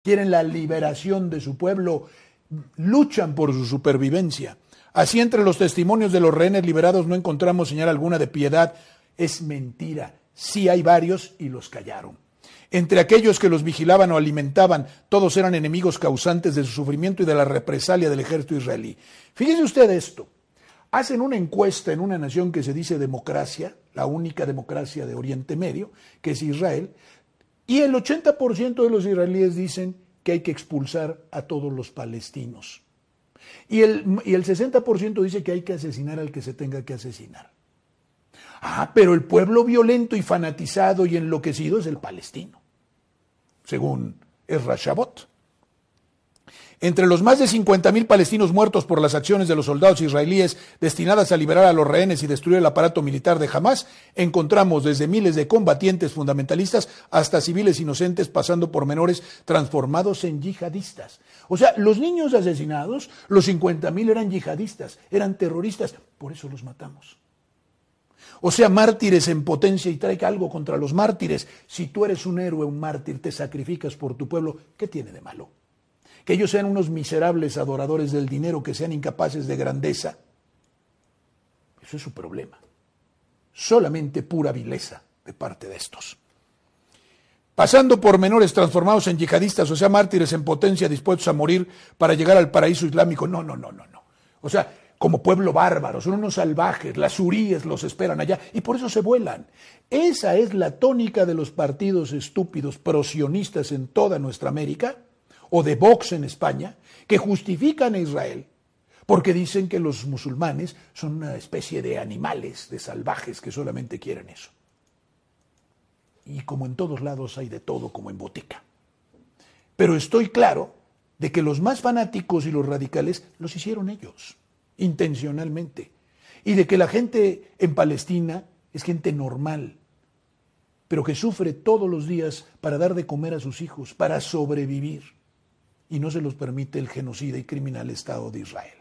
quieren la liberación de su pueblo, luchan por su supervivencia. Así, entre los testimonios de los rehenes liberados no encontramos señal alguna de piedad. Es mentira. Sí hay varios y los callaron. Entre aquellos que los vigilaban o alimentaban, todos eran enemigos causantes de su sufrimiento y de la represalia del ejército israelí. Fíjese usted esto. Hacen una encuesta en una nación que se dice democracia, la única democracia de Oriente Medio, que es Israel, y el 80% de los israelíes dicen que hay que expulsar a todos los palestinos. Y el 60% dice que hay que asesinar al que se tenga que asesinar. Pero el pueblo violento y fanatizado y enloquecido es el palestino, según Ezra Shabot. Entre los más de 50,000 palestinos muertos por las acciones de los soldados israelíes destinadas a liberar a los rehenes y destruir el aparato militar de Hamás, encontramos desde miles de combatientes fundamentalistas hasta civiles inocentes, pasando por menores transformados en yihadistas. O sea, los niños asesinados, los 50,000 eran yihadistas, eran terroristas, por eso los matamos. O sea, mártires en potencia, y traiga algo contra los mártires. Si tú eres un héroe, un mártir, te sacrificas por tu pueblo, ¿qué tiene de malo? Que ellos sean unos miserables adoradores del dinero, que sean incapaces de grandeza. Eso es su problema. Solamente pura vileza de parte de estos. Pasando por menores transformados en yihadistas, o sea, mártires en potencia dispuestos a morir para llegar al paraíso islámico. No. O sea, como pueblo bárbaro, son unos salvajes, las huríes los esperan allá y por eso se vuelan. Esa es la tónica de los partidos estúpidos prosionistas en toda nuestra América, o de Vox en España, que justifican a Israel porque dicen que los musulmanes son una especie de animales, de salvajes que solamente quieren eso. Y como en todos lados hay de todo, como en botica. Pero estoy claro de que los más fanáticos y los radicales los hicieron ellos, intencionalmente. Y de que la gente en Palestina es gente normal, pero que sufre todos los días para dar de comer a sus hijos, para sobrevivir. Y no se los permite el genocida y criminal Estado de Israel.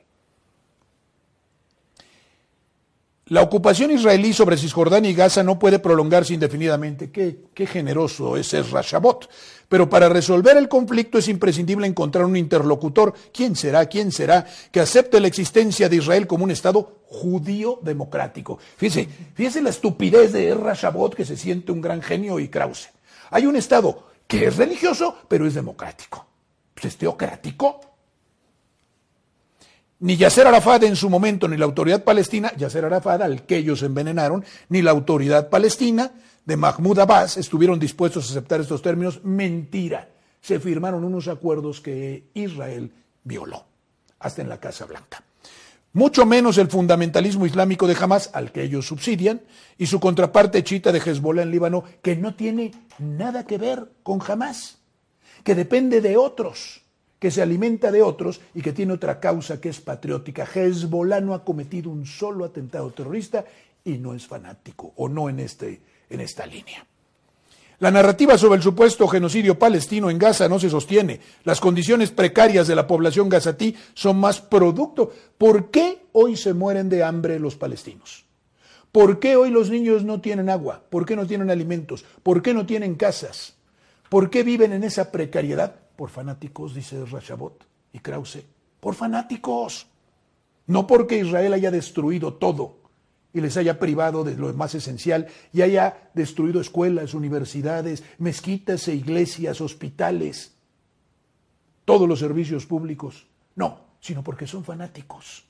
La ocupación israelí sobre Cisjordania y Gaza no puede prolongarse indefinidamente. Qué generoso es Ezra Shabot. Pero para resolver el conflicto es imprescindible encontrar un interlocutor. ¿Quién será? Que acepte la existencia de Israel como un Estado judío democrático. Fíjese la estupidez de Ezra Shabot, que se siente un gran genio, y Krause. Hay un Estado que es religioso, pero es democrático. ¿Es teocrático? Ni Yasser Arafat en su momento, ni la autoridad palestina, Yasser Arafat, al que ellos envenenaron, ni la autoridad palestina de Mahmoud Abbas estuvieron dispuestos a aceptar estos términos. Mentira. Se firmaron unos acuerdos que Israel violó, hasta en la Casa Blanca. Mucho menos el fundamentalismo islámico de Hamás, al que ellos subsidian, y su contraparte chiita de Hezbollah en Líbano, que no tiene nada que ver con Hamás, que depende de otros, que se alimenta de otros y que tiene otra causa que es patriótica. Hezbollah no ha cometido un solo atentado terrorista y no es fanático, o no en esta línea. La narrativa sobre el supuesto genocidio palestino en Gaza no se sostiene. Las condiciones precarias de la población gazatí son más producto. ¿Por qué hoy se mueren de hambre los palestinos? ¿Por qué hoy los niños no tienen agua? ¿Por qué no tienen alimentos? ¿Por qué no tienen casas? ¿Por qué viven en esa precariedad? Por fanáticos, dice Ezra Shabot y Krause. Por fanáticos. No porque Israel haya destruido todo y les haya privado de lo más esencial y haya destruido escuelas, universidades, mezquitas e iglesias, hospitales, todos los servicios públicos. No, sino porque son fanáticos.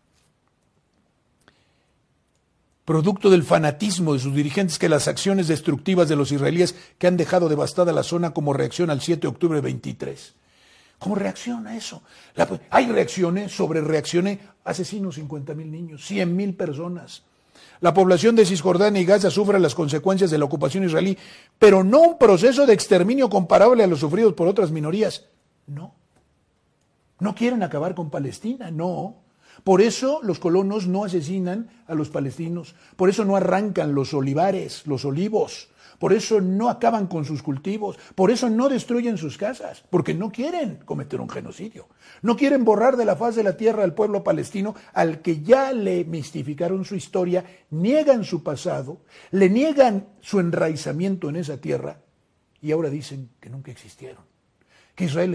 Producto del fanatismo de sus dirigentes, que las acciones destructivas de los israelíes que han dejado devastada la zona como reacción al 7 de octubre 23. ¿Cómo reacciona eso? Hay reacciones, sobre reacciones, asesinos 50,000 niños, 100,000 personas. La población de Cisjordania y Gaza sufre las consecuencias de la ocupación israelí, pero no un proceso de exterminio comparable a los sufridos por otras minorías. No. No quieren acabar con Palestina, no. Por eso los colonos no asesinan a los palestinos, por eso no arrancan los olivares, los olivos, por eso no acaban con sus cultivos, por eso no destruyen sus casas, porque no quieren cometer un genocidio. No quieren borrar de la faz de la tierra al pueblo palestino, al que ya le mistificaron su historia, niegan su pasado, le niegan su enraizamiento en esa tierra y ahora dicen que nunca existieron. que Israel